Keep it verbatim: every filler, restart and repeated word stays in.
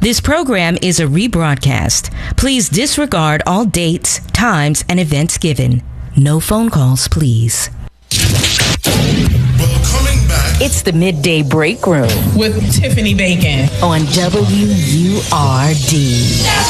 This program is a rebroadcast. Please disregard all dates, times, and events given. No phone calls, please. Well, coming back. It's the Midday Break Room with Tiffany Bacon on W U R D.